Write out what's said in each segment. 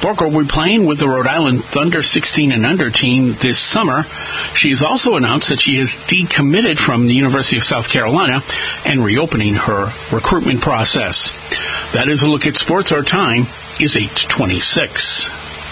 Bork will be playing with the Rhode Island Thunder 16 and under team this summer. She has also announced that she has decommitted from the University of South Carolina and reopening her recruitment process. That is a look at sports. Our time is 8:26.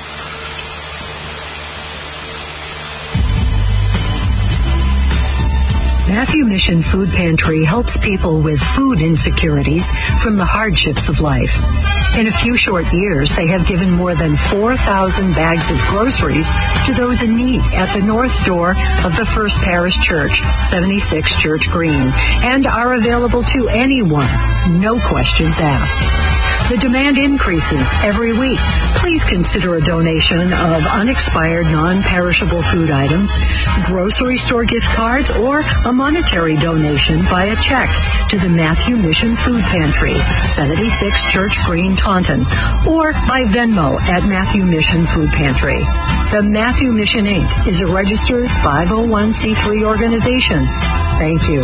Matthew Mission Food Pantry helps people with food insecurities from the hardships of life. In a few short years, they have given more than 4,000 bags of groceries to those in need at the north door of the First Parish Church, 76 Church Green, and are available to anyone, no questions asked. The demand increases every week. Please consider a donation of unexpired, non-perishable food items, grocery store gift cards, or a monetary donation via check to the Matthew Mission Food Pantry, 76 Church Green, Taunton, or by Venmo at Matthew Mission Food Pantry. The Matthew Mission, Inc. is a registered 501c3 organization. Thank you.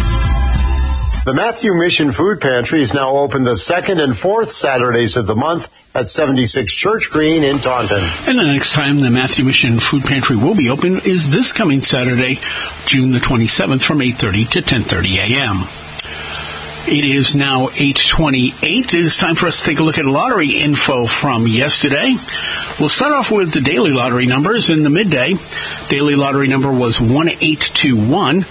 The Matthew Mission Food Pantry is now open the second and fourth Saturdays of the month at 76 Church Green in Taunton. And the next time the Matthew Mission Food Pantry will be open is this coming Saturday, June the 27th from 8:30 to 10:30 a.m. It is now 8:28. It is time for us to take a look at lottery info from yesterday. We'll start off with the daily lottery numbers in the midday. Daily lottery number was 1821.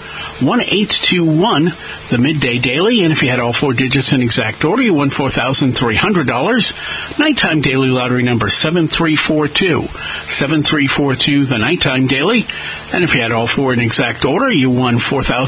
1821, the midday daily, and if you had all four digits in exact order, you won $4,300. Nighttime daily lottery number 7342. 7342, the nighttime daily, and if you had all four in exact order, you won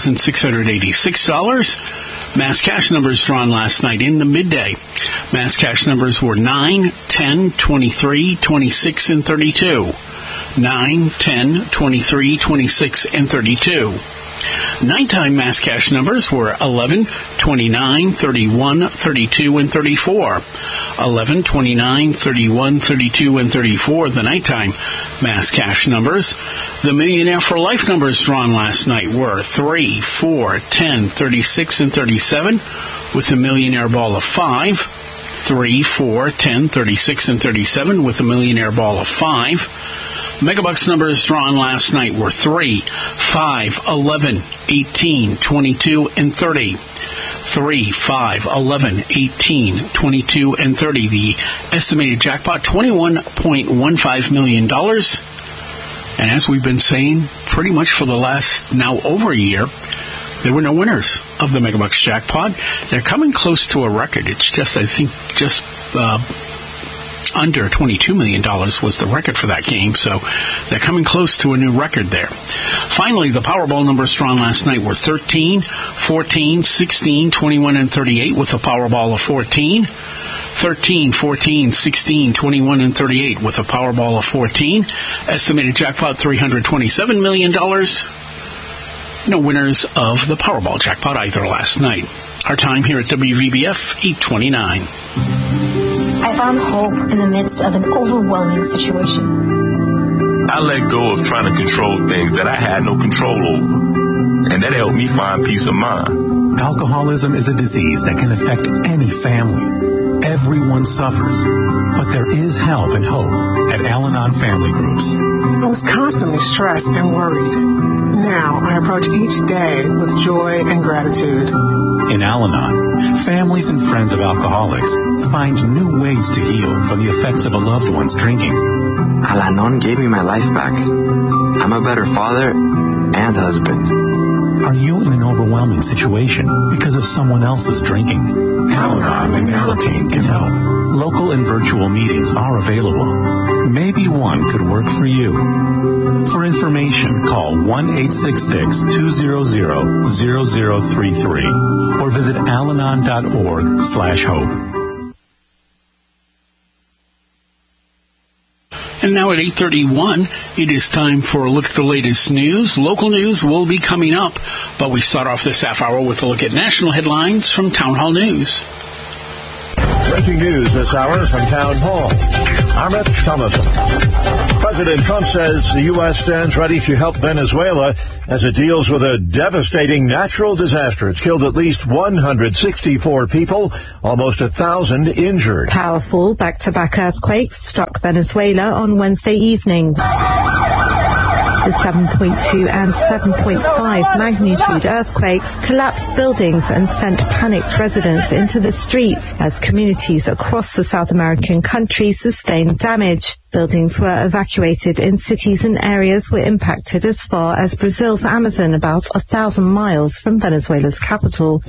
$4,686. Mass cash numbers drawn last night in the midday. Mass cash numbers were 9, 10, 23, 26, and 32. 9, 10, 23, 26, and 32. Nighttime mass cash numbers were 11, 29, 31, 32, and 34. 11, 29, 31, 32, and 34, the nighttime mass cash numbers. The Millionaire for Life numbers drawn last night were 3, 4, 10, 36, and 37, with the Millionaire Ball of 5. 3, 4, 10, 36, and 37, with the Millionaire Ball of 5. Megabucks numbers drawn last night were 3, 5, 11, 18, 22, and 30. 3, 5, 11, 18, 22, and 30. The estimated jackpot, $21.15 million. And as we've been saying pretty much for the last now over a year, there were no winners of the Megabucks jackpot. They're coming close to a record. It's just, I think, under $22 million was the record for that game, so they're coming close to a new record there. Finally, the Powerball numbers drawn last night were 13, 14, 16, 21, and 38, with a Powerball of 14. 13, 14, 16, 21, and 38, with a Powerball of 14. Estimated jackpot, $327 million. No winners of the Powerball jackpot either last night. Our time here at WVBF, 8:29. I found hope in the midst of an overwhelming situation. I let go of trying to control things that I had no control over, and that helped me find peace of mind. Alcoholism is a disease that can affect any family. Everyone suffers, but there is help and hope at Al-Anon Family Groups. I was constantly stressed and worried. Now I approach each day with joy and gratitude. In Al-Anon, families and friends of alcoholics find new ways to heal from the effects of a loved one's drinking. Al-Anon gave me my life back. I'm a better father and husband. Are you in an overwhelming situation because of someone else's drinking? Al-Anon and Alateen can help. Local and virtual meetings are available. Maybe one could work for you. For information, call 1-866-200-0033 or visit alanon.org/hope. And now at 8:31, it is time for a look at the latest news. Local news will be coming up, but we start off this half hour with a look at national headlines from Town Hall News. Breaking news this hour from Town Hall. I'm Rich Thomason. President Trump says the U.S. stands ready to help Venezuela as it deals with a devastating natural disaster. It's killed at least 164 people, almost 1,000 injured. Powerful back-to-back earthquakes struck Venezuela on Wednesday evening. The 7.2 and 7.5 magnitude earthquakes collapsed buildings and sent panicked residents into the streets as communities across the South American country sustained damage. Buildings were evacuated in cities and areas were impacted as far as Brazil's Amazon, about 1,000 miles from Venezuela's capital.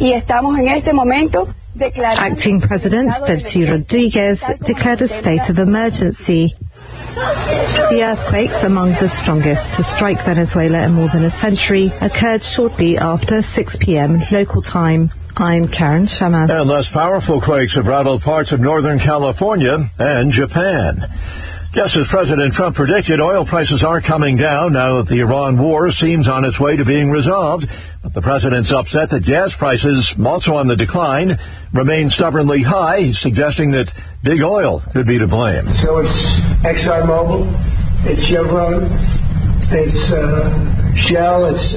Acting President Delcy Rodriguez declared a state of emergency. The earthquakes, among the strongest to strike Venezuela in more than a century, occurred shortly after 6 p.m. local time. I'm Karen Shamath. And less powerful quakes have rattled parts of Northern California and Japan. Just as President Trump predicted, oil prices are coming down now that the Iran war seems on its way to being resolved. But the president's upset that gas prices, also on the decline, remain stubbornly high. He's suggesting that big oil could be to blame. So it's ExxonMobil, it's Chevron, it's Shell, it's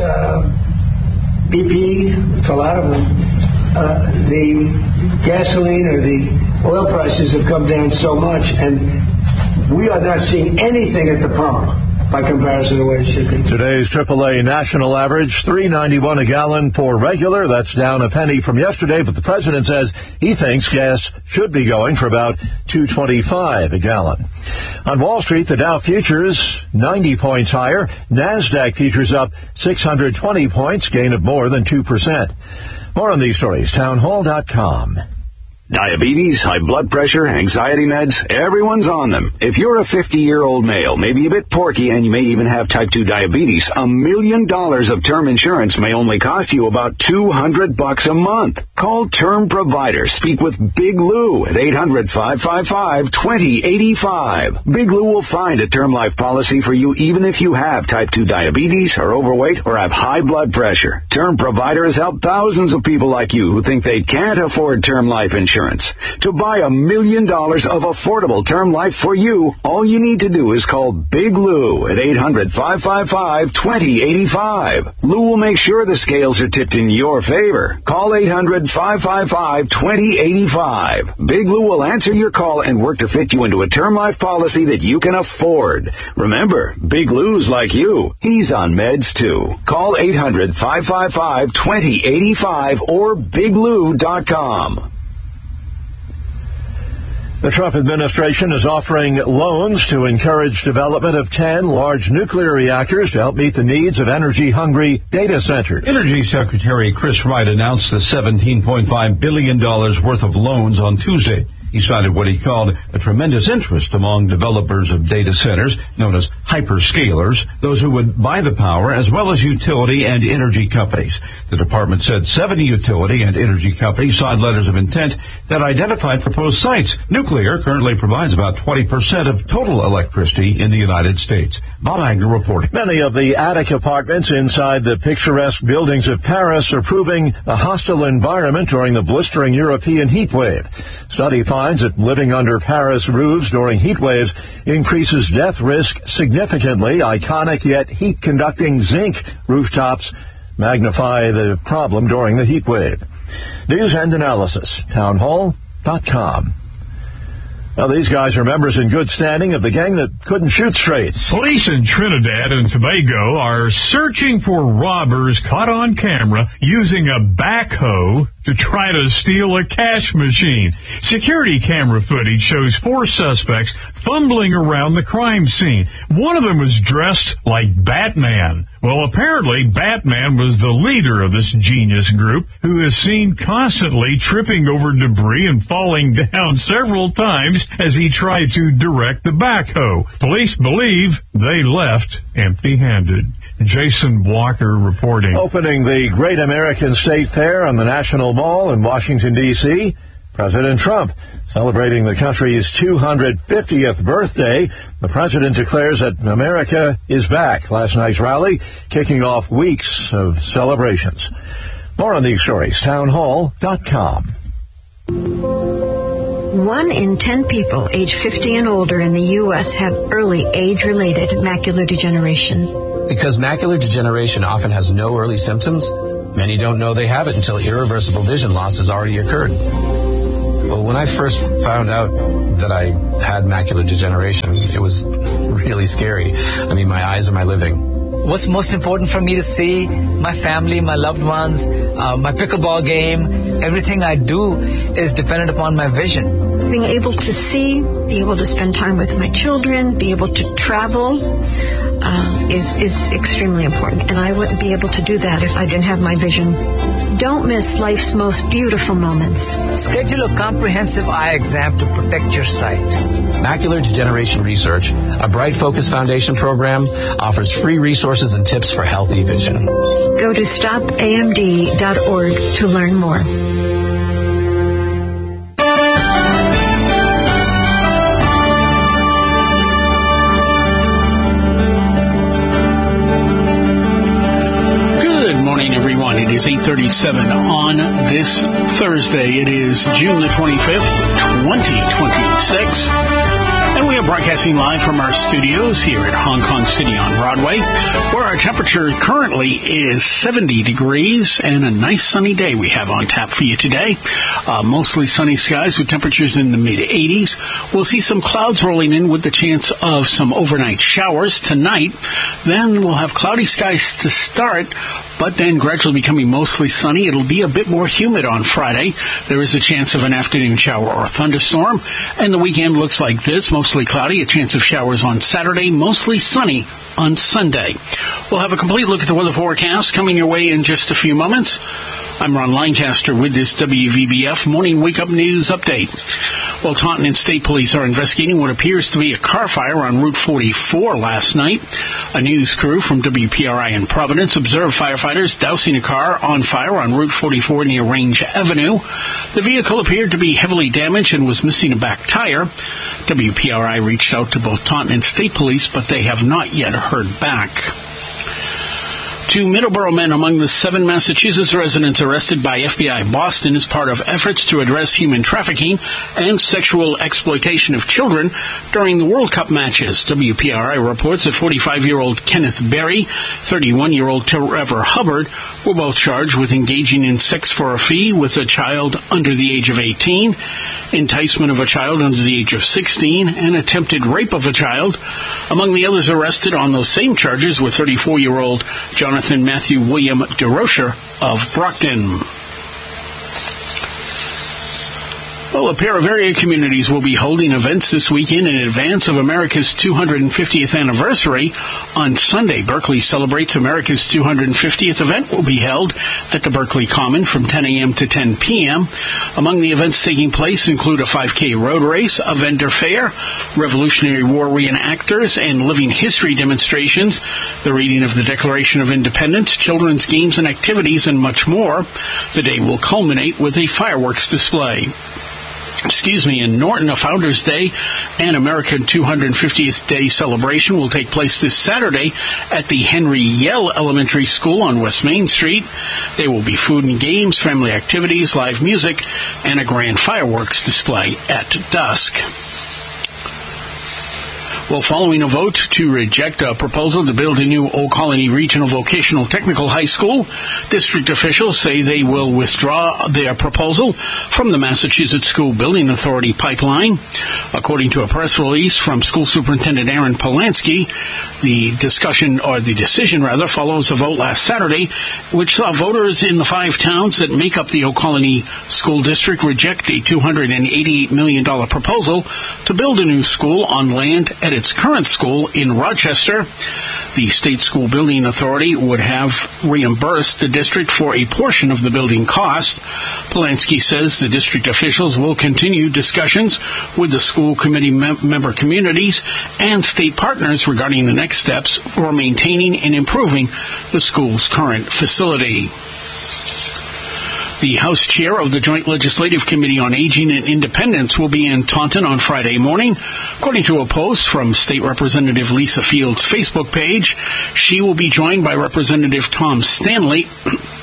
BP, it's a lot of them. The gasoline or the oil prices have come down so much, and we are not seeing anything at the pump by comparison to what it should be. Today's AAA national average, $3.91 a gallon for regular. That's down a penny from yesterday, but the president says he thinks gas should be going for about $2.25 a gallon. On Wall Street, the Dow futures 90 points higher. NASDAQ futures up 620 points, gain of more than 2%. More on these stories, townhall.com. Diabetes, high blood pressure, anxiety meds, everyone's on them. If you're a 50-year-old male, maybe a bit porky, and you may even have type 2 diabetes, $1 million of term insurance may only cost you about $200 a month. Call Term Provider. Speak with Big Lou at 800-555-2085. Big Lou will find a term life policy for you even if you have type 2 diabetes, are overweight, or have high blood pressure. Term Provider has helped thousands of people like you who think they can't afford term life insurance. To buy $1 million of affordable term life for you, all you need to do is call Big Lou at 800-555-2085. Lou will make sure the scales are tipped in your favor. Call 800-555-2085. Big Lou will answer your call and work to fit you into a term life policy that you can afford. Remember, Big Lou's like you. He's on meds too. Call 800-555-2085 or biglou.com. The Trump administration is offering loans to encourage development of 10 large nuclear reactors to help meet the needs of energy-hungry data centers. Energy Secretary Chris Wright announced the $17.5 billion worth of loans on Tuesday. He cited what he called a tremendous interest among developers of data centers, known as hyperscalers, those who would buy the power, as well as utility and energy companies. The department said 70 utility and energy companies signed letters of intent that identified proposed sites. Nuclear currently provides about 20% of total electricity in the United States. Bob Agnew reporting. Many of the attic apartments inside the picturesque buildings of Paris are proving a hostile environment during the blistering European heat wave. Study finds that living under Paris roofs during heat waves increases death risk significantly. Iconic yet heat-conducting zinc rooftops magnify the problem during the heat wave. News and analysis, townhall.com. Now, these guys are members in good standing of the gang that couldn't shoot straight. Police in Trinidad and Tobago are searching for robbers caught on camera using a backhoe to try to steal a cash machine. Security camera footage shows 4 suspects fumbling around the crime scene. One of them was dressed like Batman. Well, apparently Batman was the leader of this genius group, who is seen constantly tripping over debris and falling down several times as he tried to direct the backhoe. Police believe they left empty-handed. Jason Walker reporting. Opening the Great American State Fair on the National Mall in Washington, D.C., President Trump celebrating the country's 250th birthday. The president declares that America is back. Last night's rally kicking off weeks of celebrations. More on these stories, townhall.com. 1 in 10 people age 50 and older in the U.S. have early age-related macular degeneration. Because macular degeneration often has no early symptoms, many don't know they have it until irreversible vision loss has already occurred. Well, when I first found out that I had macular degeneration, it was really scary. I mean, my eyes are my living. What's most important for me to see? My family, my loved ones, my pickleball game, everything I do is dependent upon my vision. Being able to see, be able to spend time with my children, be able to travel is extremely important. And I wouldn't be able to do that if I didn't have my vision. Don't miss life's most beautiful moments. Schedule a comprehensive eye exam to protect your sight. Macular Degeneration Research, a Bright Focus Foundation program, offers free resources and tips for healthy vision. Go to stopamd.org to learn more. It is 8:37 on this Thursday. It is June the 25th, 2026. And we are broadcasting live from our studios here at Hong Kong City on Broadway, where our temperature currently is 70 degrees and a nice sunny day we have on tap for you today. Mostly sunny skies with temperatures in the mid-80s. We'll see some clouds rolling in with the chance of some overnight showers tonight. Then we'll have cloudy skies to start, but then gradually becoming mostly sunny. It'll be a bit more humid on Friday. There is a chance of an afternoon shower or thunderstorm. And the weekend looks like this, mostly cloudy, a chance of showers on Saturday, mostly sunny on Sunday. We'll have a complete look at the weather forecast coming your way in just a few moments. I'm Ron Lancaster with this WVBF Morning Wake Up News Update. Well, Taunton and State Police are investigating what appears to be a car fire on Route 44 last night. A news crew from WPRI in Providence observed firefighters dousing a car on fire on Route 44 near Range Avenue. The vehicle appeared to be heavily damaged and was missing a back tire. WPRI reached out to both Taunton and State Police, but they have not yet heard back. 2 Middleborough men among the 7 Massachusetts residents arrested by FBI Boston as part of efforts to address human trafficking and sexual exploitation of children during the World Cup matches. WPRI reports that 45-year-old Kenneth Berry, 31-year-old Trevor Hubbard were both charged with engaging in sex for a fee with a child under the age of 18, enticement of a child under the age of 16, and attempted rape of a child. Among the others arrested on those same charges were 34-year-old Jonathan Matthew William DeRocher of Brockton. Well, a pair of area communities will be holding events this weekend in advance of America's 250th anniversary. On Sunday, Berkeley Celebrates America's 250th event will be held at the Berkeley Common from 10 a.m. to 10 p.m. Among the events taking place include a 5K road race, a vendor fair, Revolutionary War reenactors, and living history demonstrations, the reading of the Declaration of Independence, children's games and activities, and much more. The day will culminate with a fireworks display. In Norton, a Founders Day and American 250th Day celebration will take place this Saturday at the Henry Yell Elementary School on West Main Street. There will be food and games, family activities, live music, and a grand fireworks display at dusk. Well, following a vote to reject a proposal to build a new Old Colony Regional Vocational Technical High School, district officials say they will withdraw their proposal from the Massachusetts School Building Authority pipeline. According to a press release from School Superintendent Aaron Polanski, the decision follows a vote last Saturday, which saw voters in the 5 towns that make up the Old Colony School District reject a $288 million proposal to build a new school on land at its current school in Rochester. The State School Building Authority would have reimbursed the district for a portion of the building cost. Polanski says the district officials will continue discussions with the school committee member communities and state partners regarding the next steps for maintaining and improving the school's current facility. The House Chair of the Joint Legislative Committee on Aging and Independence will be in Taunton on Friday morning. According to a post from State Representative Lisa Field's Facebook page, she will be joined by Representative Tom Stanley,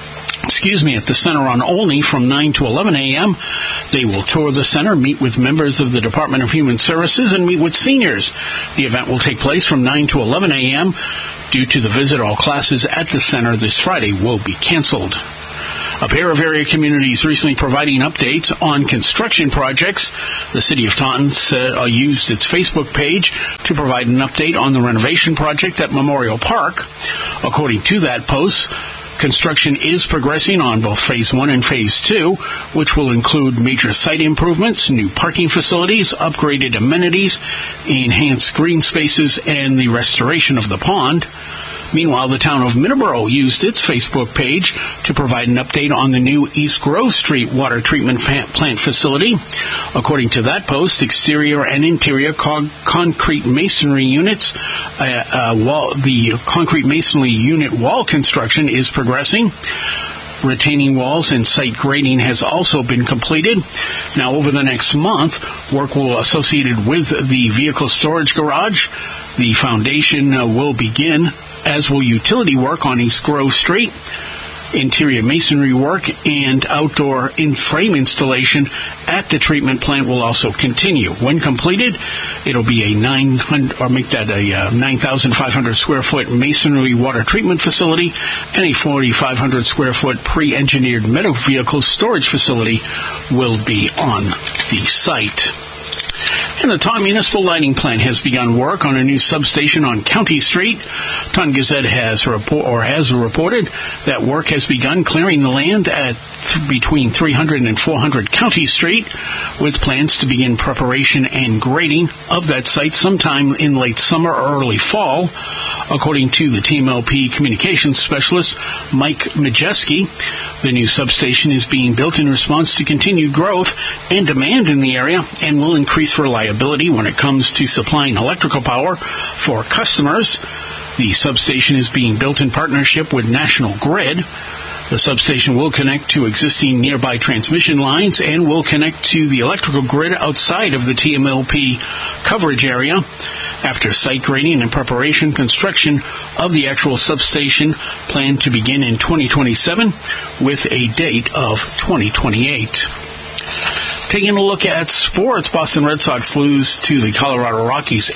at the center on Olney from 9 to 11 a.m. They will tour the center, meet with members of the Department of Human Services, and meet with seniors. The event will take place from 9 to 11 a.m. Due to the visit, all classes at the center this Friday will be canceled. A pair of area communities recently providing updates on construction projects. The City of Taunton used its Facebook page to provide an update on the renovation project at Memorial Park. According to that post, construction is progressing on both Phase 1 and Phase 2, which will include major site improvements, new parking facilities, upgraded amenities, enhanced green spaces, and the restoration of the pond. Meanwhile, the town of Middleborough used its Facebook page to provide an update on the new East Grove Street water treatment plant facility. According to that post, exterior and interior concrete masonry units, the concrete masonry unit wall construction is progressing. Retaining walls and site grading has also been completed. Now, over the next month, work will associated with the vehicle storage garage. The foundation will begin, as will utility work on East Grove Street. Interior masonry work and outdoor frame installation at the treatment plant will also continue. When completed, it'll be a 9,500 square foot masonry water treatment facility and a 4,500 square foot pre-engineered metal vehicle storage facility will be on the site. And the Taunton Municipal Lighting Plant has begun work on a new substation on County Street. Taunton Gazette has reported that work has begun clearing the land at between 300 and 400 County Street, with plans to begin preparation and grading of that site sometime in late summer or early fall. According to the TMLP communications specialist, Mike Majeski, the new substation is being built in response to continued growth and demand in the area and will increase reliability when it comes to supplying electrical power for customers. The substation is being built in partnership with National Grid. The substation will connect to existing nearby transmission lines and will connect to the electrical grid outside of the TMLP coverage area. After site grading and preparation, construction of the actual substation planned to begin in 2027 with a date of 2028. Taking a look at sports, Boston Red Sox lose to the Colorado Rockies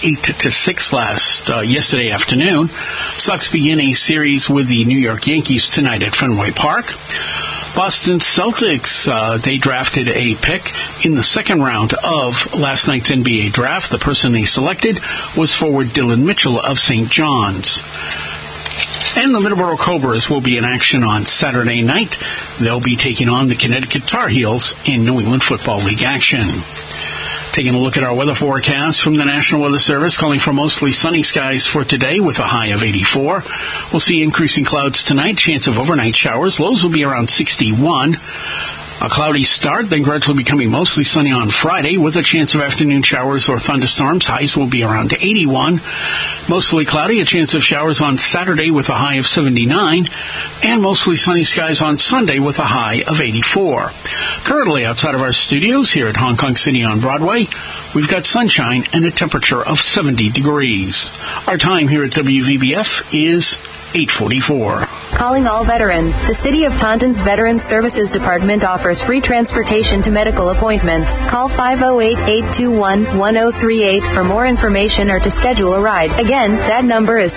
8-6 yesterday afternoon. Sox begin a series with the New York Yankees tonight at Fenway Park. Boston Celtics, they drafted a pick in the second round of last night's NBA draft. The person they selected was forward Dylan Mitchell of St. John's. And the Middleborough Cobras will be in action on Saturday night. They'll be taking on the Connecticut Tar Heels in New England Football League action. Taking a look at our weather forecast from the National Weather Service, calling for mostly sunny skies for today with a high of 84. We'll see increasing clouds tonight, chance of overnight showers. Lows will be around 61. A cloudy start, then gradually becoming mostly sunny on Friday with a chance of afternoon showers or thunderstorms. Highs will be around 81. Mostly cloudy, a chance of showers on Saturday with a high of 79. And mostly sunny skies on Sunday with a high of 84. Currently outside of our studios here at Hong Kong City on Broadway, we've got sunshine and a temperature of 70 degrees. Our time here at WVBF is 8:44. Calling all veterans. The City of Taunton's Veterans Services Department offers free transportation to medical appointments. Call 508-821-1038 for more information or to schedule a ride. Again, that number is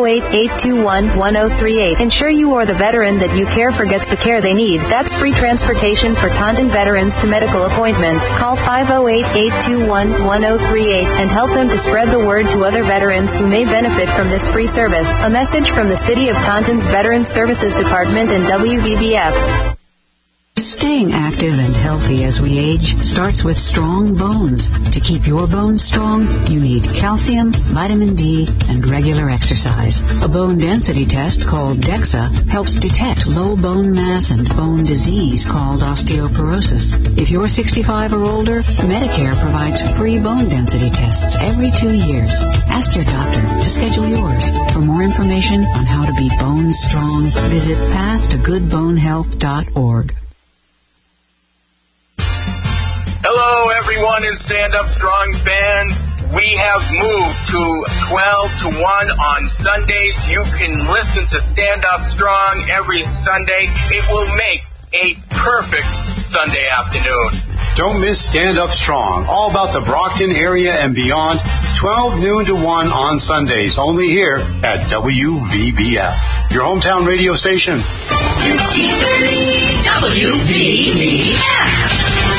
508-821-1038. Ensure you or the veteran that you care for gets the care they need. That's free transportation for Taunton veterans to medical appointments. Call 508-821-1038 and help them to spread the word to other veterans who may benefit from this free service. A message from the City of Taunton's Veterans Services Department and WVBF. Staying active and healthy as we age starts with strong bones. To keep your bones strong, you need calcium, vitamin D, and regular exercise. A bone density test called DEXA helps detect low bone mass and bone disease called osteoporosis. If you're 65 or older, Medicare provides free bone density tests every 2 years. Ask your doctor to schedule yours. For more information on how to be bone strong, visit pathtogoodbonehealth.org. Hello, everyone in Stand Up Strong fans. We have moved to 12 to 1 on Sundays. You can listen to Stand Up Strong every Sunday. It will make a perfect Sunday afternoon. Don't miss Stand Up Strong, all about the Brockton area and beyond, 12 noon to 1 on Sundays, only here at WVBF, your hometown radio station. WVBF.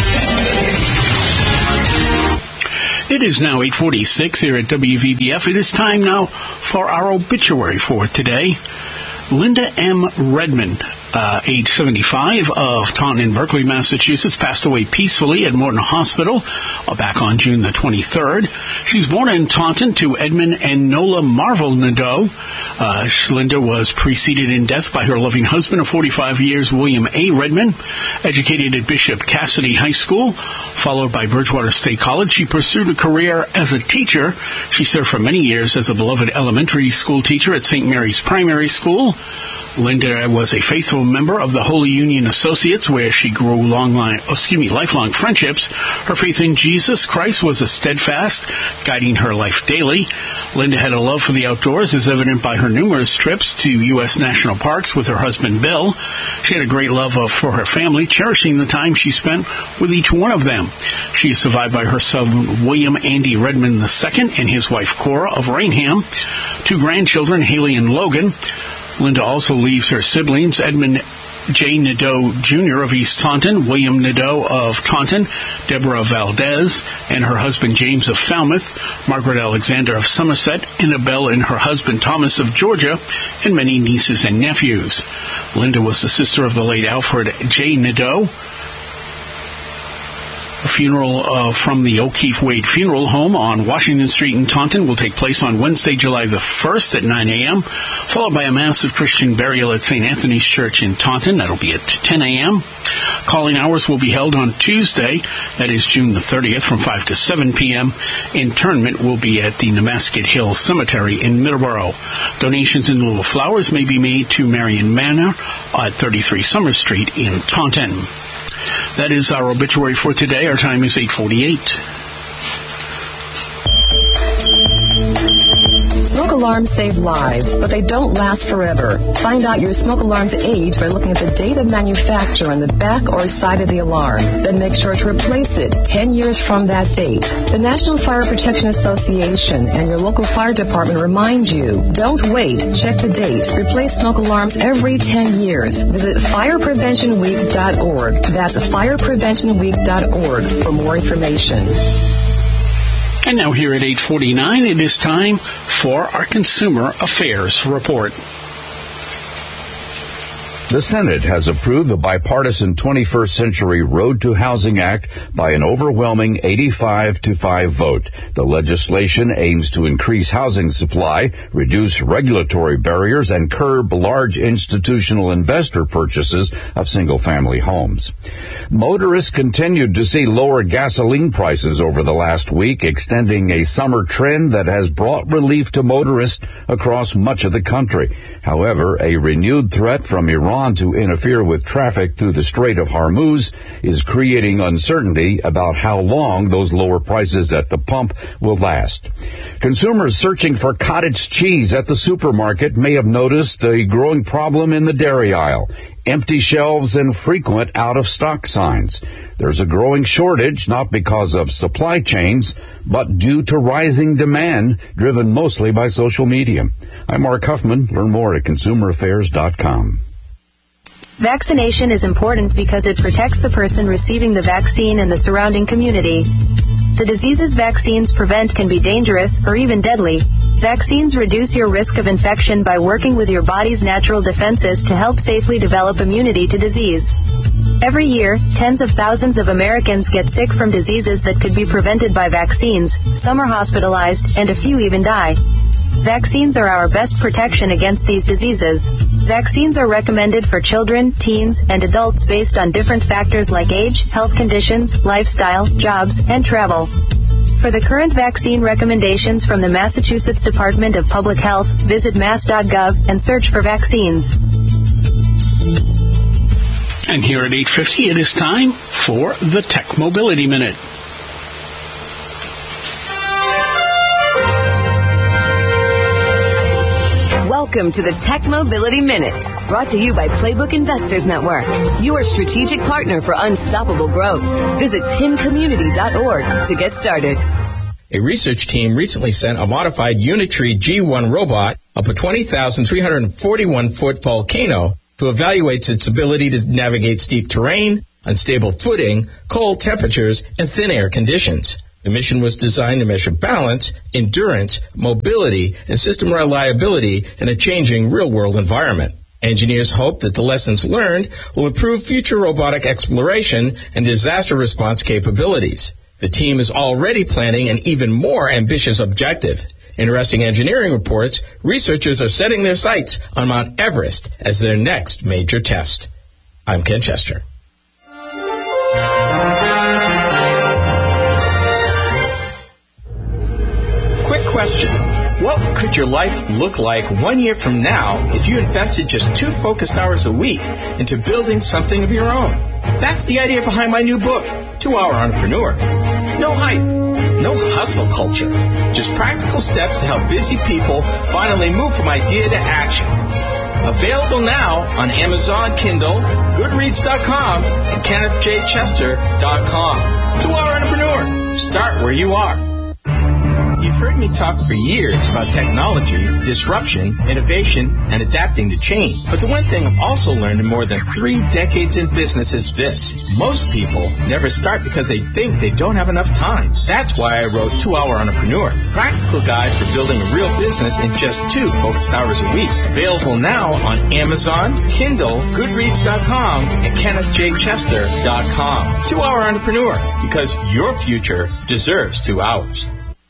It is now 8:46 here at WVBF. It is time now for our obituary for today. Linda M. Redmond, age 75, of Taunton in Berkeley, Massachusetts, passed away peacefully at Morton Hospital back on June the 23rd. She's born in Taunton to Edmund and Nola Marvel Nadeau. Linda was preceded in death by her loving husband of 45 years, William A. Redmond. Educated at Bishop Cassidy High School, followed by Bridgewater State College, she pursued a career as a teacher. She served for many years as a beloved elementary school teacher at St. Mary's Primary School. Linda was a faithful member of the Holy Union Associates, where she grew lifelong friendships. Her faith in Jesus Christ was a steadfast, guiding her life daily. Linda had a love for the outdoors, as evident by her numerous trips to U.S. national parks with her husband, Bill. She had a great love for her family, cherishing the time she spent with each one of them. She is survived by her son, William Andy Redmond II, and his wife, Cora, of Rainham. 2 grandchildren, Haley and Logan. Linda also leaves her siblings, Edmund J. Nadeau Jr. of East Taunton, William Nadeau of Taunton, Deborah Valdez, and her husband James of Falmouth, Margaret Alexander of Somerset, Annabelle and her husband Thomas of Georgia, and many nieces and nephews. Linda was the sister of the late Alfred J. Nadeau. A funeral from the O'Keefe Wade Funeral Home on Washington Street in Taunton will take place on Wednesday, July the 1st at 9 a.m., followed by a massive Christian burial at St. Anthony's Church in Taunton. That'll be at 10 a.m. Calling hours will be held on Tuesday, that is June the 30th, from 5 to 7 p.m. Interment will be at the Nemasket Hill Cemetery in Middleborough. Donations in lieu of flowers may be made to Marion Manor at 33 Summer Street in Taunton. That is our obituary for today. Our time is 8:48. Smoke alarms save lives, but they don't last forever. Find out your smoke alarm's age by looking at the date of manufacture on the back or side of the alarm. Then make sure to replace it 10 years from that date. The National Fire Protection Association and your local fire department remind you, don't wait. Check the date. Replace smoke alarms every 10 years. Visit firepreventionweek.org. That's firepreventionweek.org for more information. And now here at 8:49, it is time for our Consumer Affairs Report. The Senate has approved the bipartisan 21st Century Road to Housing Act by an overwhelming 85-5 vote. The legislation aims to increase housing supply, reduce regulatory barriers, and curb large institutional investor purchases of single-family homes. Motorists continued to see lower gasoline prices over the last week, extending a summer trend that has brought relief to motorists across much of the country. However, a renewed threat from Iran to interfere with traffic through the Strait of Hormuz is creating uncertainty about how long those lower prices at the pump will last. Consumers searching for cottage cheese at the supermarket may have noticed a growing problem in the dairy aisle: empty shelves and frequent out-of-stock signs. There's a growing shortage, not because of supply chains, but due to rising demand, driven mostly by social media. I'm Mark Huffman. Learn more at consumeraffairs.com. Vaccination is important because it protects the person receiving the vaccine and the surrounding community. The diseases vaccines prevent can be dangerous or even deadly. Vaccines reduce your risk of infection by working with your body's natural defenses to help safely develop immunity to disease. Every year, tens of thousands of Americans get sick from diseases that could be prevented by vaccines. Some are hospitalized, and a few even die. Vaccines are our best protection against these diseases. Vaccines are recommended for children, teens, and adults based on different factors like age, health conditions, lifestyle, jobs, and travel. For the current vaccine recommendations from the Massachusetts Department of Public Health, visit mass.gov and search for vaccines. And here at 8:50, it is time for the Tech Mobility Minute. Welcome to the Tech Mobility Minute, brought to you by Playbook Investors Network, your strategic partner for unstoppable growth. Visit pincommunity.org to get started. A research team recently sent a modified Unitree G1 robot up a 20,341-foot volcano to evaluate its ability to navigate steep terrain, unstable footing, cold temperatures, and thin air conditions. The mission was designed to measure balance, endurance, mobility, and system reliability in a changing real-world environment. Engineers hope that the lessons learned will improve future robotic exploration and disaster response capabilities. The team is already planning an even more ambitious objective. Interesting engineering reports, researchers are setting their sights on Mount Everest as their next major test. I'm Ken Chester. Quick question. What could your life look like 1 year from now if you invested just 2 focused hours a week into building something of your own? That's the idea behind my new book, 2 Hour Entrepreneur. No hype, no hustle culture, just practical steps to help busy people finally move from idea to action. Available now on Amazon Kindle, Goodreads.com, and KennethJChester.com. 2 Hour Entrepreneur. Start where you are. You've heard me talk for years about technology, disruption, innovation, and adapting to change. But the one thing I've also learned in more than 3 decades in business is this. Most people never start because they think they don't have enough time. That's why I wrote 2 Hour Entrepreneur, a practical guide for building a real business in just 2 focused hours a week. Available now on Amazon, Kindle, Goodreads.com, and KennethJChester.com. 2 Hour Entrepreneur, because your future deserves 2 hours.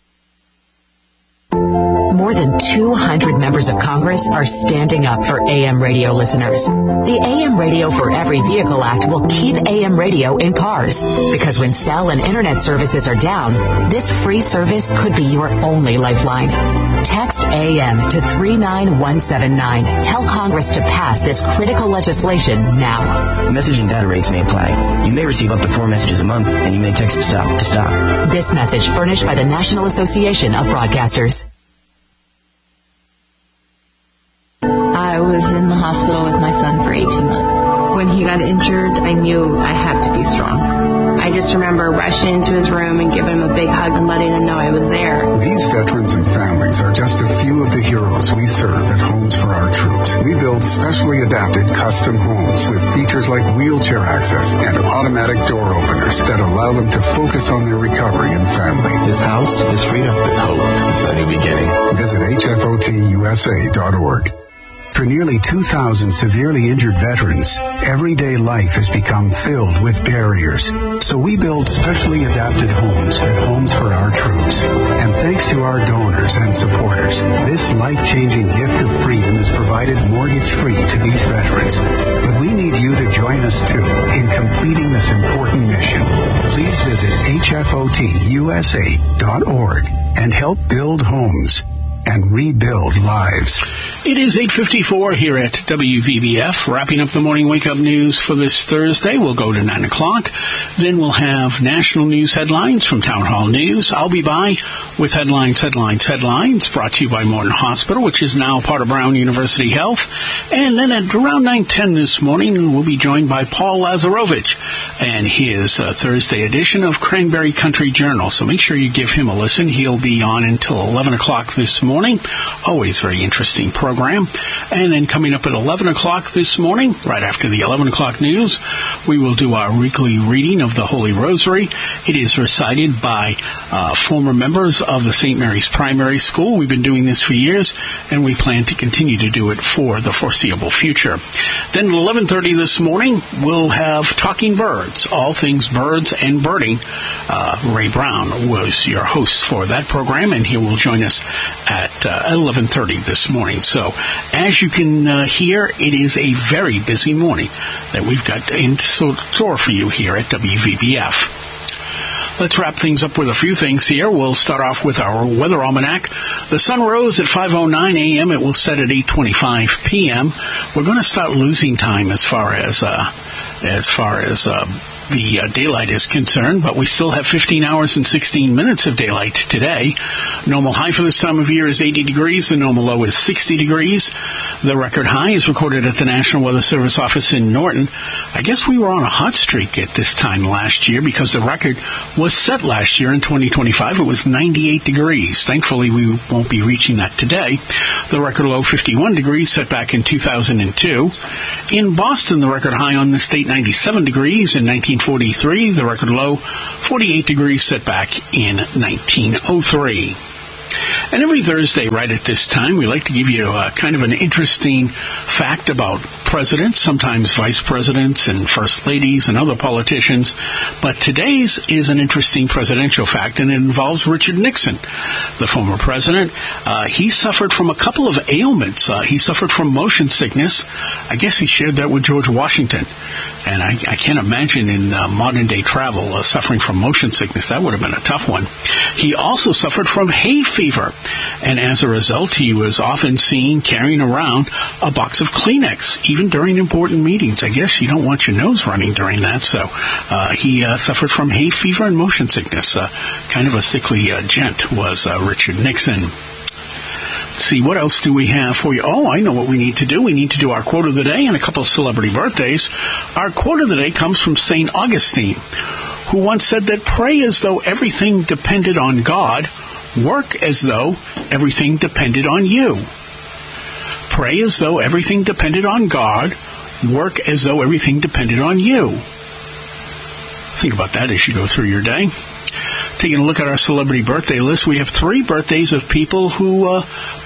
More than 200 members of Congress are standing up for AM radio listeners. The AM Radio for Every Vehicle Act will keep AM radio in cars, because when cell and internet services are down, this free service could be your only lifeline. Text AM to 39179. Tell Congress to pass this critical legislation now. Message and data rates may apply. You may receive up to 4 messages a month, and you may text STOP to stop. This message furnished by the National Association of Broadcasters. I was in the hospital with my son for 18 months. When he got injured, I knew I had to be strong. I just remember rushing into his room and giving him a big hug and letting him know I was there. These veterans and families are just a few of the heroes we serve at Homes for Our Troops. We build specially adapted custom homes with features like wheelchair access and automatic door openers that allow them to focus on their recovery and family. This house is freedom. It's hope. It's a new beginning. Visit HFOTUSA.org. For nearly 2,000 severely injured veterans, everyday life has become filled with barriers. So we build specially adapted homes at Homes for Our Troops. And thanks to our donors and supporters, this life-changing gift of freedom is provided mortgage-free to these veterans. But we need you to join us, too, in completing this important mission. Please visit HFOTUSA.org and help build homes and rebuild lives. It is 8:54 here at WVBF, wrapping up the morning wake-up news for this Thursday. We'll go to 9 o'clock. Then we'll have national news headlines from Town Hall News. I'll be by with headlines, brought to you by Morton Hospital, which is now part of Brown University Health. And then at around 9:10 this morning, we'll be joined by Paul Lazarovich and his Thursday edition of Cranberry Country Journal. So make sure you give him a listen. He'll be on until 11 o'clock this morning. Always very interesting program. And then coming up at 11 o'clock this morning, right after the 11 o'clock news, we will do our weekly reading of the Holy Rosary. It is recited by former members of the St. Mary's Primary School. We've been doing this for years, and we plan to continue to do it for the foreseeable future. Then at 11:30 this morning, we'll have Talking Birds, all things birds and birding. Ray Brown was your host for that program, and he will join us at 11:30 this morning. So, as you can hear, it is a very busy morning that we've got in store for you here at WVBF. Let's wrap things up with a few things here. We'll start off with our weather almanac. The sun rose at 5:09 a.m. It will set at 8:25 p.m. We're going to start losing time as far as the daylight is concerned, but we still have 15 hours and 16 minutes of daylight today. Normal high for this time of year is 80 degrees. The normal low is 60 degrees. The record high is recorded at the National Weather Service office in Norton. I guess we were on a hot streak at this time last year because the record was set last year in 2025. It was 98 degrees. Thankfully, we won't be reaching that today. The record low, 51 degrees, set back in 2002. In Boston, the record high on this date, 97 degrees in 1943. The record low, 48 degrees, set back in 1903. And every Thursday, right at this time, we like to give you kind of an interesting fact about presidents, sometimes vice presidents and first ladies and other politicians. But today's is an interesting presidential fact, and it involves Richard Nixon, the former president. He suffered from a couple of ailments. He suffered from motion sickness. I guess he shared that with George Washington. And I can't imagine in modern-day travel suffering from motion sickness. That would have been a tough one. He also suffered from hay fever. And as a result, he was often seen carrying around a box of Kleenex, even during important meetings. I guess you don't want your nose running during that. So he suffered from hay fever and motion sickness. Kind of a sickly gent was Richard Nixon. See, what else do we have for you? Oh, I know what we need to do. We need to do our quote of the day and a couple of celebrity birthdays. Our quote of the day comes from St. Augustine, who once said that pray as though everything depended on God, work as though everything depended on you. Pray as though everything depended on God, work as though everything depended on you. Think about that as you go through your day. Taking a look at our celebrity birthday list, we have 3 birthdays of people who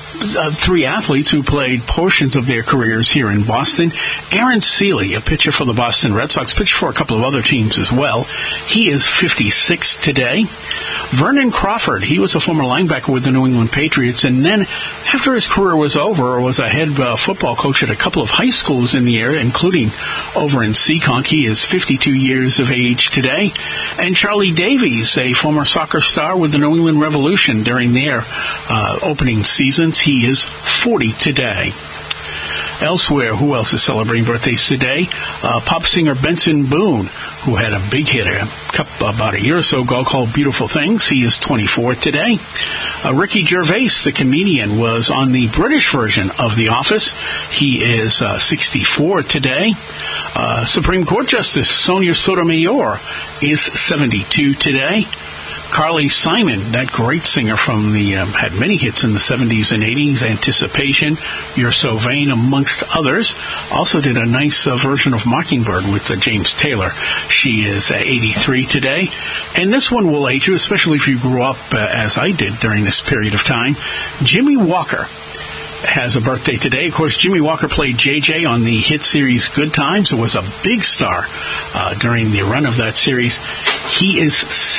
3 athletes who played portions of their careers here in Boston. Aaron Seeley, a pitcher for the Boston Red Sox, pitched for a couple of other teams as well. He is 56 today. Vernon Crawford, he was a former linebacker with the New England Patriots, and then after his career was over, was a head football coach at a couple of high schools in the area, including over in Seekonk. He is 52 years of age today. And Charlie Davies, a former soccer star with the New England Revolution during their opening seasons. He is 40 today. Elsewhere, who else is celebrating birthdays today? Pop singer Benson Boone, who had a big hit about a year or so ago called Beautiful Things. He is 24 today. Ricky Gervais, the comedian, was on the British version of The Office. He is 64 today. Supreme Court Justice Sonia Sotomayor is 72 today. Carly Simon, that great singer from the, had many hits in the 70s and 80s, Anticipation, You're So Vain, amongst others. Also did a nice version of Mockingbird with James Taylor. She is 83 today. And this one will age you, especially if you grew up as I did during this period of time. Jimmy Walker has a birthday today. Of course, Jimmy Walker played JJ on the hit series Good Times. It was a big star during the run of that series. He is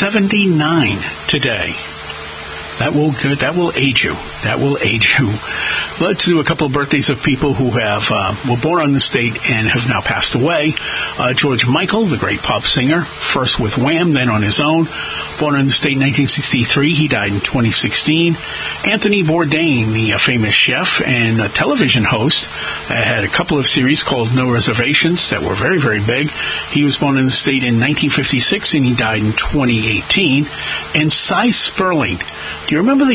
79 today. That will age you. That will age you. Let's do a couple of birthdays of people who have were born on this date and have now passed away. George Michael, the great pop singer, first with Wham, then on his own. Born on this date in 1963. He died in 2016. Anthony Bourdain, the famous chef and television host, had a couple of series called No Reservations that were very, very big. He was born in this date in 1956 and he died in 2018. And Cy Sperling. Do you remember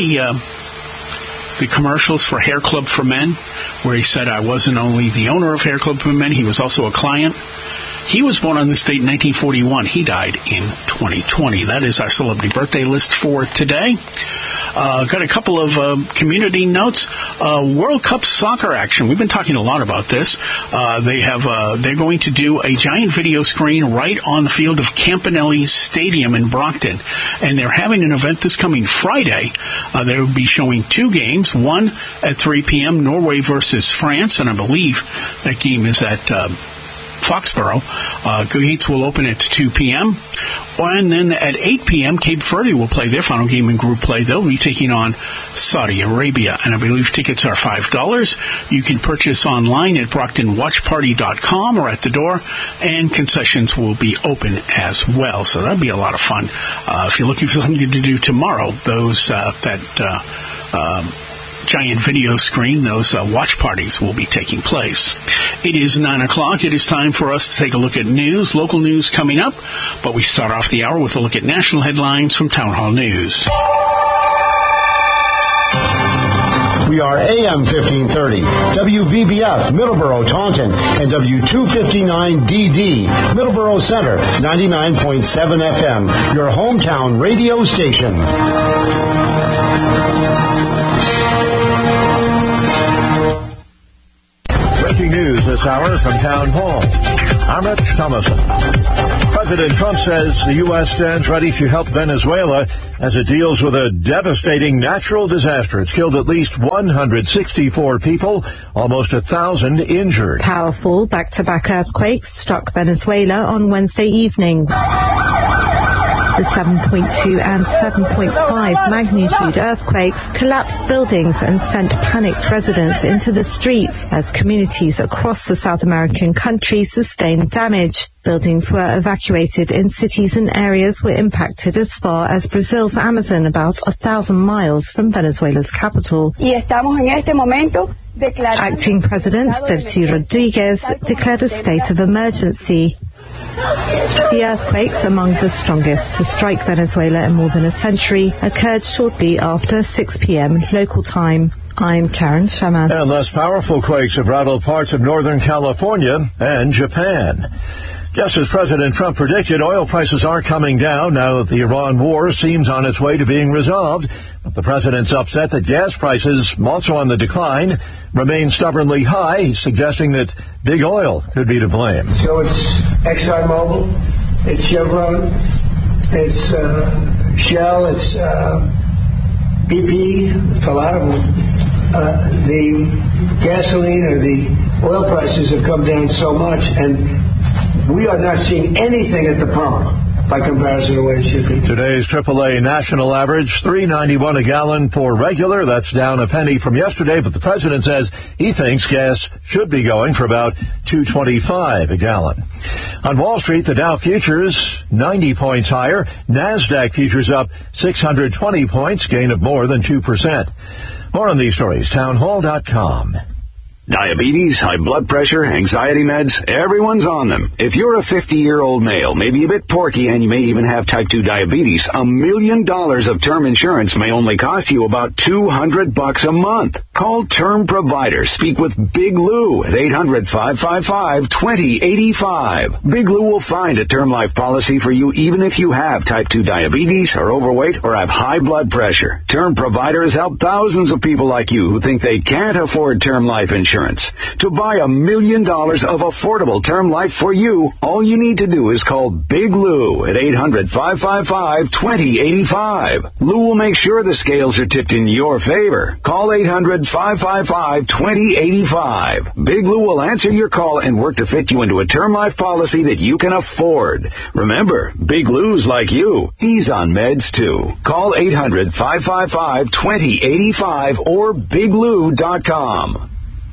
the commercials for Hair Club for Men, where he said, I wasn't only the owner of Hair Club for Men, he was also a client? He was born on this date in 1941. He died in 2020. That is our celebrity birthday list for today. Got a couple of community notes. World Cup soccer action. We've been talking a lot about this. They're going to do a giant video screen right on the field of Campanelli Stadium in Brockton. And they're having an event this coming Friday. They will be showing 2 games. One at 3 p.m., Norway versus France. And I believe that game is at Foxborough. Gates will open at 2 p.m. And then at 8 p.m., Cape Verde will play their final game in group play. They'll be taking on Saudi Arabia. And I believe tickets are $5. You can purchase online at BrocktonWatchParty.com or at the door. And concessions will be open as well. So that'll be a lot of fun. If you're looking for something to do tomorrow, those giant video screen, those watch parties will be taking place. It is 9 o'clock. It is time for us to take a look at news, local news coming up. But we start off the hour with a look at national headlines from Town Hall News. We are AM 1530, WVBF, Middleborough, Taunton, and W259DD, Middleborough Center, 99.7 FM, your hometown radio station. Breaking news this hour from Town Hall. I'm Rich Thomason. President Trump says the U.S. stands ready to help Venezuela as it deals with a devastating natural disaster. It's killed at least 164 people, almost 1,000 injured. Powerful back-to-back earthquakes struck Venezuela on Wednesday evening. The 7.2 and 7.5 magnitude earthquakes collapsed buildings and sent panicked residents into the streets as communities across the South American country sustained damage. Buildings were evacuated in cities and areas were impacted as far as Brazil's Amazon, about 1,000 miles from Venezuela's capital. Acting President Delcy Rodriguez declared a state of emergency. The earthquakes, among the strongest to strike Venezuela in more than a century, occurred shortly after 6 p.m. local time. I'm Karen Shaman. And less powerful quakes have rattled parts of Northern California and Japan. Just as President Trump predicted, oil prices are coming down now that the Iran war seems on its way to being resolved. But the president's upset that gas prices, also on the decline, remain stubbornly high. He's suggesting that big oil could be to blame. So it's ExxonMobil, it's Chevron, it's Shell, it's BP, it's a lot of them. The gasoline or the oil prices have come down so much, and we are not seeing anything at the pump by comparison to what it should be. Today's AAA national average, $3.91 a gallon for regular. That's down a penny from yesterday, but the president says he thinks gas should be going for about $2.25 a gallon. On Wall Street, the Dow futures 90 points higher. NASDAQ futures up 620 points, gain of more than 2%. More on these stories, townhall.com. Diabetes, high blood pressure, anxiety meds, everyone's on them. If you're a 50-year-old male, maybe a bit porky, and you may even have type 2 diabetes, $1 million of term insurance may only cost you about $200 a month. Call Term Provider. Speak with Big Lou at 800-555-2085. Big Lou will find a term life policy for you even if you have type 2 diabetes, are overweight, or have high blood pressure. Term Provider has helped thousands of people like you who think they can't afford term life insurance. To buy $1 million of affordable term life for you, all you need to do is call Big Lou at 800-555-2085. Lou will make sure the scales are tipped in your favor. Call 800-555-2085. Big Lou will answer your call and work to fit you into a term life policy that you can afford. Remember, Big Lou's like you. He's on meds too. Call 800-555-2085 or biglou.com.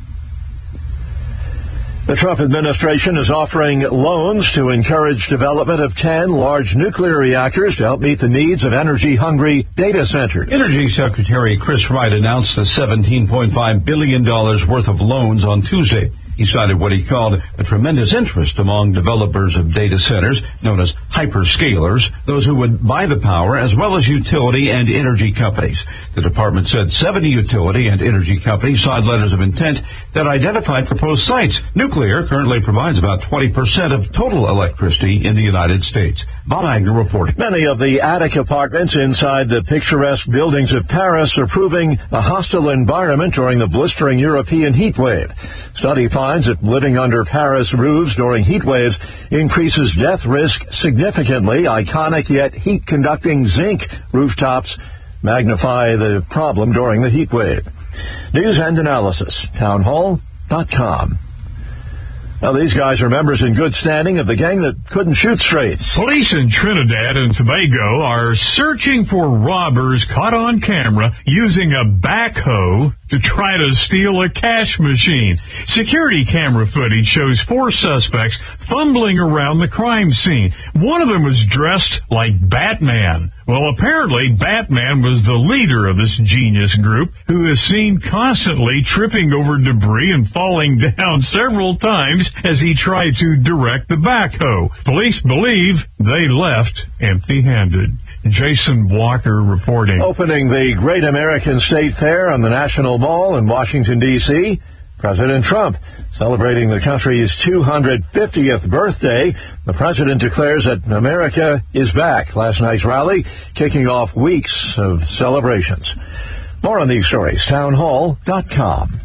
The Trump administration is offering loans to encourage development of 10 large nuclear reactors to help meet the needs of energy-hungry data centers. Energy Secretary Chris Wright announced the $17.5 billion worth of loans on Tuesday. He cited what he called a tremendous interest among developers of data centers, known as hyperscalers, those who would buy the power, as well as utility and energy companies. The department said 70 utility and energy companies signed letters of intent that identified proposed sites. Nuclear currently provides about 20% of total electricity in the United States. Bob Agnew reporting. Many of the attic apartments inside the picturesque buildings of Paris are proving a hostile environment during the blistering European heat wave. Study finds that living under Paris roofs during heat waves increases death risk significantly. Iconic yet heat-conducting zinc rooftops magnify the problem during the heat wave. News and analysis, townhall.com. Now, these guys are members in good standing of the gang that couldn't shoot straight. Police in Trinidad and Tobago are searching for robbers caught on camera using a backhoe to try to steal a cash machine. Security camera footage shows 4 suspects fumbling around the crime scene. One of them was dressed like Batman. Well, apparently Batman was the leader of this genius group, who is seen constantly tripping over debris and falling down several times as he tried to direct the backhoe. Police believe they left empty-handed. Jason Walker reporting. Opening the Great American State Fair on the National Mall in Washington, D.C., President Trump celebrating the country's 250th birthday. The president declares that America is back. Last night's rally kicking off weeks of celebrations. More on these stories, townhall.com.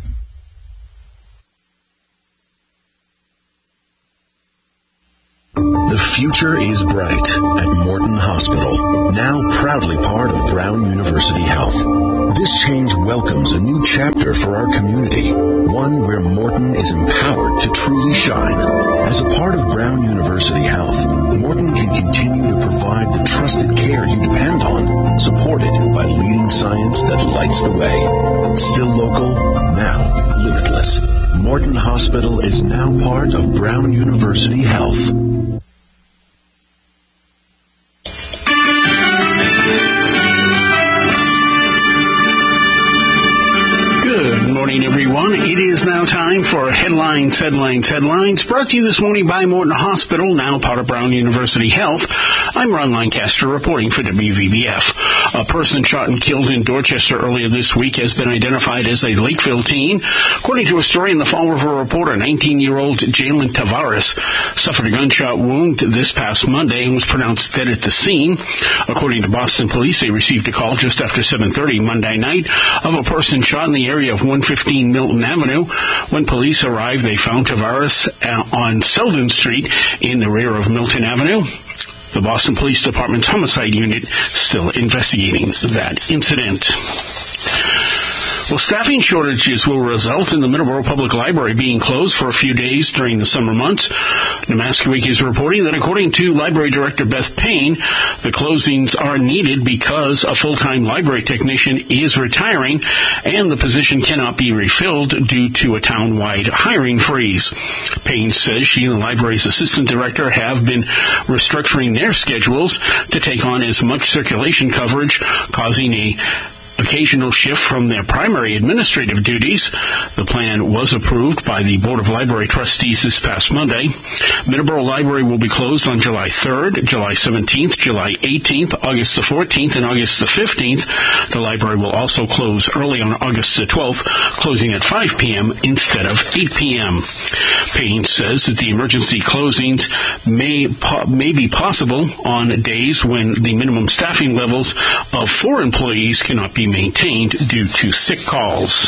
The future is bright at Morton Hospital, now proudly part of Brown University Health. This change welcomes a new chapter for our community, one where Morton is empowered to truly shine. As a part of Brown University Health, Morton can continue to provide the trusted care you depend on, supported by leading science that lights the way. Still local, now limitless. Morton Hospital is now part of Brown University Health. Good morning, everyone. It is now time for Headlines, brought to you this morning by Morton Hospital, now part of Brown University Health. I'm Ron Lancaster reporting for WVBF. A person shot and killed in Dorchester earlier this week has been identified as a Lakeville teen. According to a story in the Fall River Reporter, 19-year-old Jalen Tavares suffered a gunshot wound this past Monday and was pronounced dead at the scene. According to Boston police, they received a call just after 7:30 Monday night of a person shot in the area of 115 Milton Avenue. When police arrived, they found Tavares on Selden Street in the rear of Milton Avenue. The Boston Police Department's homicide unit still investigating that incident. Well, staffing shortages will result in the Middleborough Public Library being closed for a few days during the summer months. Nemaska Week is reporting that according to Library Director Beth Payne, the closings are needed because a full-time library technician is retiring and the position cannot be refilled due to a town-wide hiring freeze. Payne says she and the library's assistant director have been restructuring their schedules to take on as much circulation coverage, causing a occasional shift from their primary administrative duties. The plan was approved by the Board of Library Trustees this past Monday. Middleborough Library will be closed on July 3rd, July 17th, July 18th, August the 14th, and August the 15th. The library will also close early on August the 12th, closing at 5 p.m. instead of 8 p.m. Payne says that the emergency closings may be possible on days when the minimum staffing levels of 4 employees cannot be maintained due to sick calls.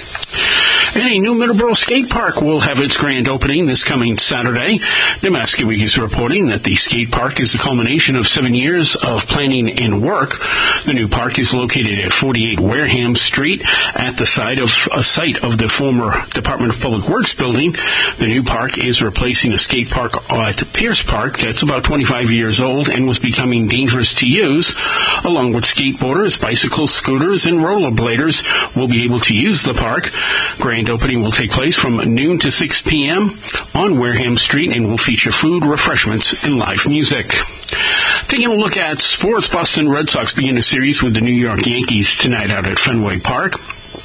And a new Middleborough skate park will have its grand opening this coming Saturday. Nemaska Week is reporting that the skate park is the culmination of 7 years of planning and work. The new park is located at 48 Wareham Street at the site of the former Department of Public Works building. The new park is replacing a skate park at Pierce Park that's about 25 years old and was becoming dangerous to use. Along with skateboarders, bicycles, scooters, and rollerbladers will be able to use the park. Grand opening will take place from noon to 6 p.m. on Wareham Street and will feature food, refreshments, and live music. Taking a look at sports, Boston Red Sox begin a series with the New York Yankees tonight out at Fenway Park.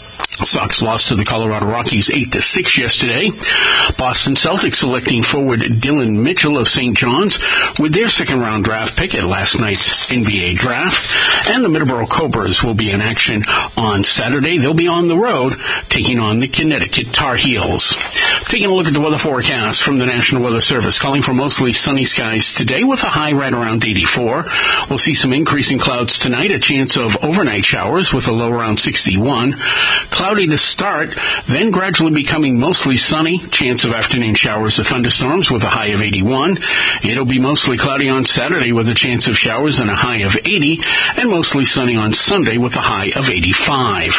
Sox lost to the Colorado Rockies 8-6 yesterday. Boston Celtics selecting forward Dylan Mitchell of St. John's with their second-round draft pick at last night's NBA draft. And the Middleborough Cobras will be in action on Saturday. They'll be on the road taking on the Connecticut Tar Heels. Taking a look at the weather forecast from the National Weather Service, calling for mostly sunny skies today with a high right around 84. We'll see some increasing clouds tonight, a chance of overnight showers with a low around 61. Cloudy to start, then gradually becoming mostly sunny. Chance of afternoon showers or thunderstorms with a high of 81. It'll be mostly cloudy on Saturday with a chance of showers and a high of 80, and mostly sunny on Sunday with a high of 85.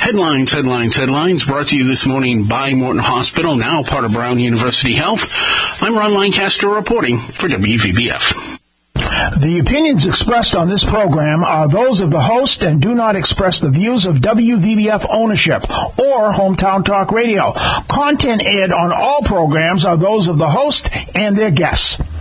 Headlines brought to you this morning by Morton Hospital, now part of Brown University Health. I'm Ron Lancaster reporting for WVBF. The opinions expressed on this program are those of the host and do not express the views of WVBF ownership or Hometown Talk Radio. Content aired on all programs are those of the host and their guests.